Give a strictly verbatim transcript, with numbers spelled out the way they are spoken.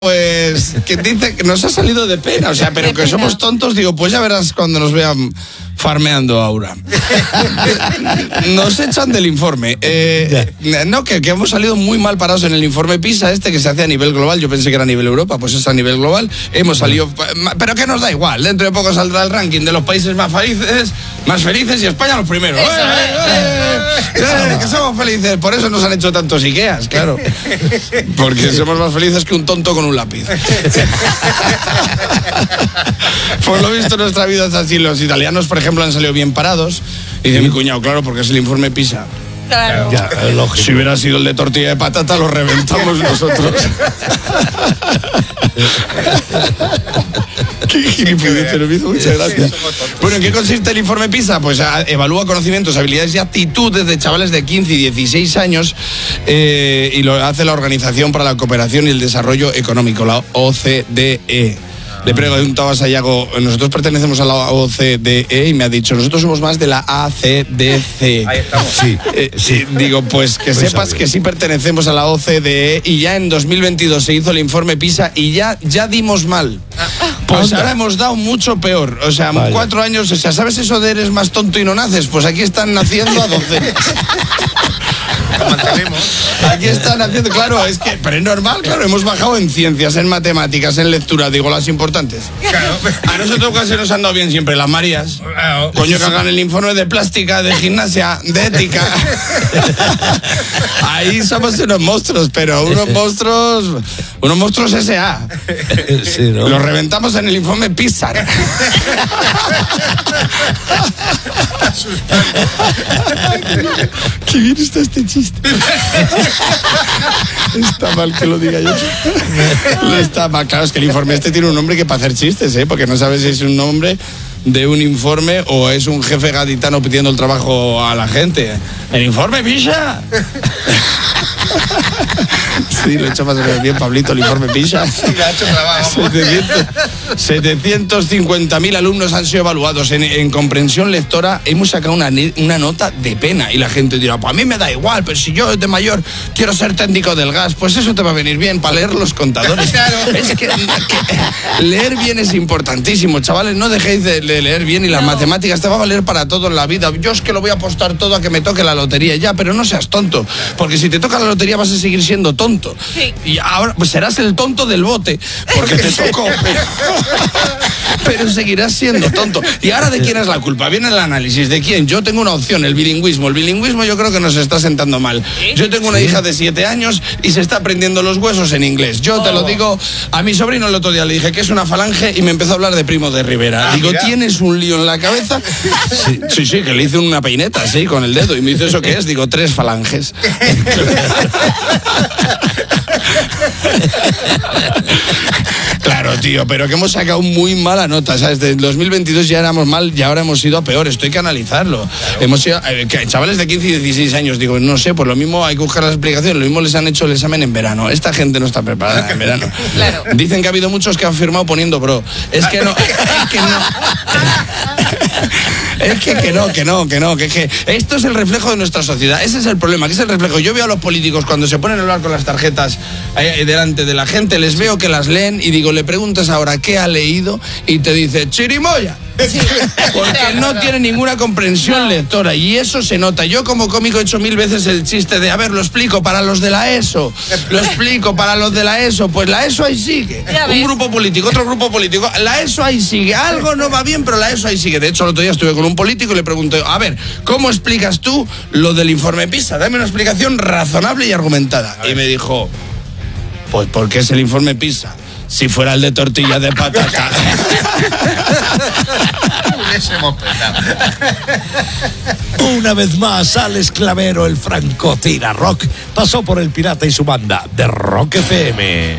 Pues que dice que nos ha salido de pena, o sea, pero que somos tontos, digo, pues ya verás cuando nos vean farmeando Aura. Nos echan del informe. Eh, no, que, que hemos salido muy mal parados en el informe PISA este que se hace a nivel global. Yo pensé que era a nivel Europa, pues es a nivel global. Hemos salido, pero que nos da igual. Dentro de poco saldrá el ranking de los países más felices, más felices y España los primeros. ¡Eh, eh, eh, eh, que somos felices, por eso nos han hecho tantos Ikeas, claro. Porque somos más felices que un tonto con un lápiz. Por lo visto nuestra vida es así. Los italianos, por ejemplo, han salido bien parados. Y dice mi cuñado, claro, porque es el informe PISA. Claro. Ya, si hubiera sido el de tortilla de patata, lo reventamos nosotros. Qué gilipollas, pero me hizo muchas gracias. Bueno, ¿en qué consiste el informe PISA? Pues a, evalúa conocimientos, habilidades y actitudes de chavales de quince y dieciséis años eh, y lo hace la Organización para la Cooperación y el Desarrollo Económico, la O C D E. Le preguntaba a Sayago, nosotros pertenecemos a la O C D E y me ha dicho, nosotros somos más de la A C D C. Ahí estamos. Sí, eh, sí. Digo, pues que pues sepas que sí pertenecemos a la O C D E y ya en dos mil veintidós se hizo el informe PISA y ya, ya dimos mal. Pues ahora hemos dado mucho peor. O sea, Vaya. cuatro años, o sea, ¿sabes eso de eres más tonto y no naces? Pues aquí están naciendo a doce. Aquí están haciendo, claro, es que, pero es normal, claro, hemos bajado en ciencias, en matemáticas, en lectura, digo, las importantes. Claro. A nosotros casi nos han dado bien siempre las Marías. Claro. Coño, que hagan el informe de plástica, de gimnasia, de ética. Ahí somos unos monstruos, pero unos monstruos, unos monstruos S A. Sí, ¿no? Los reventamos en el informe PISA. Qué bien está este chiste. Está mal que lo diga yo. No está mal. Claro, es que el informe este tiene un nombre que para hacer chistes, ¿eh? Porque no sabes si es un nombre de un informe o es un jefe gaditano pidiendo el trabajo a la gente. ¡El informe PISA! Sí, lo he hecho más o menos bien, Pablito, el informe PISA. Sí, le ha hecho trabajo. setecientos cincuenta mil alumnos han sido evaluados en, en comprensión lectora. Hemos sacado una, una nota de pena y la gente dirá, pues a mí me da igual, pero si yo de mayor quiero ser técnico del gas, pues eso te va a venir bien para leer los contadores. Claro. Es que, que leer bien es importantísimo, chavales, no dejéis de leer bien y las no. matemáticas te va a valer para todo en la vida. Yo es que lo voy a apostar todo a que me toque la lotería, ya, pero no seas tonto, porque si te toca la lotería vas a seguir siendo tonto. Sí. Y ahora pues serás el tonto del bote, porque te tocó. Pero, pero seguirás siendo tonto. ¿Y ahora de quién es la culpa? Viene el análisis. ¿De quién? Yo tengo una opción, el bilingüismo. El bilingüismo yo creo que nos está sentando mal. Yo tengo una ¿Sí? hija de siete años y se está aprendiendo los huesos en inglés. Yo oh. te lo digo, a mi sobrino el otro día le dije que es una falange y me empezó a hablar de Primo de Rivera. Ah, digo, mira. ¿Tienes un lío en la cabeza? Sí, sí, sí, que le hice una peineta, sí, con el dedo. Y me dice, ¿eso qué es? Digo, tres falanges. Claro, tío, pero que hemos sacado muy mala nota, ¿sabes? Desde el dos mil veintidós ya éramos mal y ahora hemos ido a peor, esto hay que analizarlo. Claro. Hemos ido, eh, que chavales de quince y dieciséis años, digo, no sé, pues lo mismo hay que buscar las explicaciones, lo mismo les han hecho el examen en verano. Esta gente no está preparada en verano. Claro. Dicen que ha habido muchos que han firmado poniendo bro. Es que no, es que no. Es que, que no, que no, que no, que, que esto es el reflejo de nuestra sociedad. Ese es el problema, que es el reflejo. Yo veo a los políticos cuando se ponen a hablar con las tarjetas eh, delante de la gente, les veo que las leen y digo, le preguntas ahora qué ha leído y te dice, chirimoya. Sí. Porque no tiene ninguna comprensión lectora y eso se nota. Yo como cómico he hecho mil veces el chiste de, a ver, lo explico para los de la ESO, lo explico para los de la ESO, pues la ESO ahí sigue. Un grupo político, otro grupo político, la ESO ahí sigue. Algo no va bien, pero la ESO ahí sigue. De hecho, el otro día estuve con un político y le pregunté, a ver, ¿cómo explicas tú lo del informe PISA? Dame una explicación razonable y argumentada. Y me dijo, pues porque es el informe PISA. Si fuera el de tortilla de patata. Una vez más, Alex Clavero, el francotira rock, pasó por El Pirata y su banda de Rock F M.